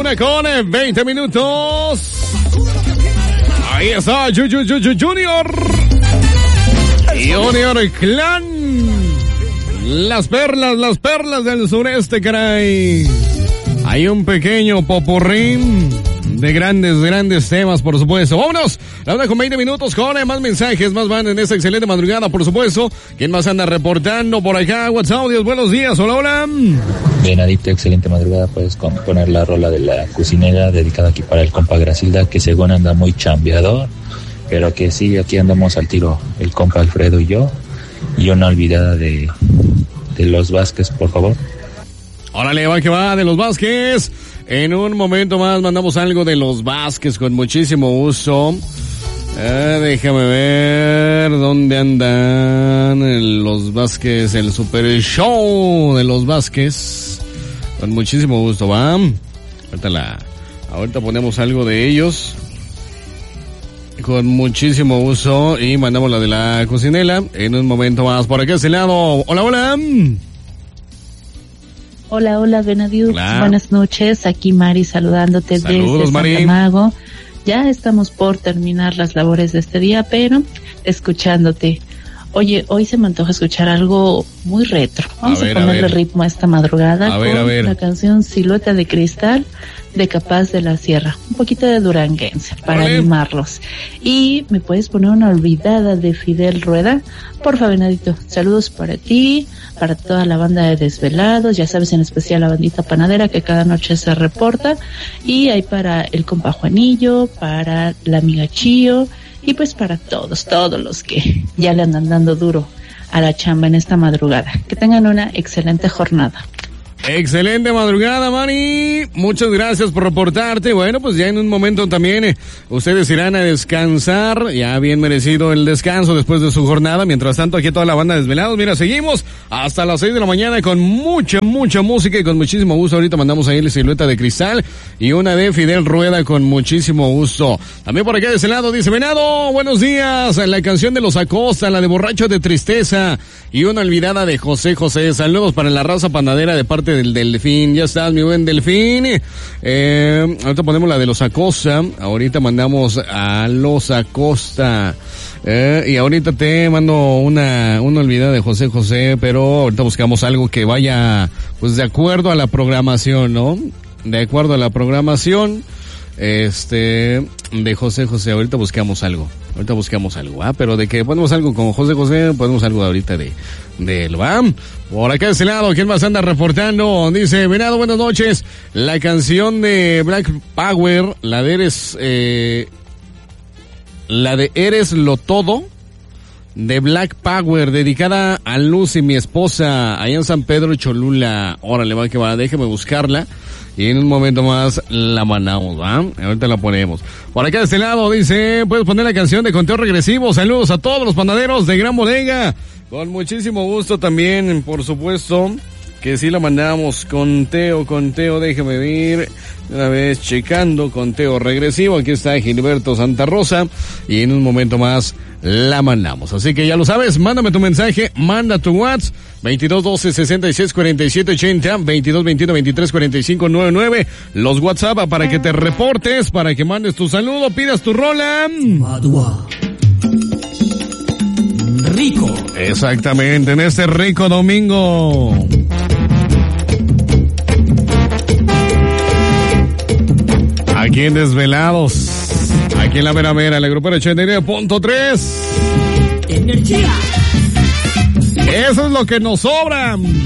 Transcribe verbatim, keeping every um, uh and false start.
mañana con veinte minutos. Ahí está Ju, Ju, Ju, Ju, Junior. Junior Clan. Las perlas, las perlas del sureste, caray. Hay un pequeño popurrín de grandes, grandes temas, por supuesto. Vámonos, la hora con veinte minutos, con más mensajes, más van en esta excelente madrugada, por supuesto. ¿Quién más anda reportando por acá? WhatsApp, Dios, buenos días, hola, hola. Venadito, excelente madrugada, puedes poner la rola de La Cocinera, dedicada aquí para el compa Gracilda, que según anda muy chambeador, pero que sí, aquí andamos al tiro, el compa Alfredo y yo, y una olvidada de, de Los Vázquez, por favor. Órale, va que va, de Los Vázquez. En un momento más mandamos algo de Los Vázquez con muchísimo gusto. Eh, déjame ver dónde andan Los Vázquez, el super show de Los Vázquez. Con muchísimo gusto, va. Ahorita, la, ahorita ponemos algo de ellos. Con muchísimo gusto. Y mandamos la de La Cocinela. En un momento más. Por aquí a ese lado. Hola, hola. Hola, hola, Venadiu. Buenas noches. Aquí Mari saludándote. Saludos, desde Santa Mago. Ya estamos por terminar las labores de este día, pero escuchándote. Oye, hoy se me antoja escuchar algo muy retro. Vamos a, ver, a ponerle a ritmo a esta madrugada a con ver, a ver. la canción Silueta de Cristal de Capaz de la Sierra. Un poquito de duranguense para Vale. animarlos. Y me puedes poner una olvidada de Fidel Rueda. Porfa, Venadito. Saludos para ti, para toda la banda de Desvelados, ya sabes, en especial la bandita panadera que cada noche se reporta. Y hay para el compa Juanillo, para la amiga Chío, y pues para todos, todos los que ya le andan dando duro a la chamba en esta madrugada. Que tengan una excelente jornada. Excelente madrugada, Mari. Muchas gracias por reportarte. Bueno, pues ya en un momento también eh, ustedes irán a descansar. Ya bien merecido el descanso después de su jornada. Mientras tanto, aquí toda la banda de Desvelados. Mira, seguimos hasta las seis de la mañana con mucha, mucha música y con muchísimo gusto. Ahorita mandamos ahí la Silueta de Cristal y una de Fidel Rueda con muchísimo gusto. También por acá de ese lado dice Venado, buenos días. La canción de Los Acosta, la de Borracho de Tristeza y una olvidada de José José. Saludos para la raza panadera de parte del Delfín. Ya estás, mi buen Delfín. Eh, ahorita ponemos la de Los Acosta. Ahorita mandamos a Los Acosta. Eh, y ahorita te mando una, una olvidada de José José, pero ahorita buscamos algo que vaya, pues, de acuerdo a la programación, ¿no? De acuerdo a la programación, este, de José José. Ahorita buscamos algo. Ahorita buscamos algo, ¿ah? Pero de que ponemos algo con José José, ponemos algo ahorita de, de él, ¿va? Por acá de ese lado, ¿quién más anda reportando? Dice, Venado, buenas noches. La canción de Black Power, la de Eres, eh, la de Eres lo Todo, de Black Power, dedicada a Lucy, mi esposa, allá en San Pedro Cholula. Órale, va que va, déjeme buscarla. Y en un momento más la mandamos, ¿va? Ahorita la ponemos. Por acá de este lado dice, puedes poner la canción de Conteo Regresivo. Saludos a todos los panaderos de Gran Bodega. Con muchísimo gusto también, por supuesto, que sí la mandamos. Conteo, conteo, déjame ver. Una vez checando, conteo regresivo. Aquí está Gilberto Santa Rosa. Y en un momento más la mandamos. Así que ya lo sabes, mándame tu mensaje, manda tu WhatsApp. veintidós doce sesenta y seis cuarenta y siete ochenta, veintidós veintiuno veintitrés cuarenta y cinco noventa y nueve. Los WhatsApp para que te reportes, para que mandes tu saludo, pidas tu rola. Madua. Rico. Exactamente, en este rico domingo. Aquí en Desvelados. Aquí en la Vera Vera, la grupera ochenta y nueve punto tres. Energía. Eso es lo que nos sobra.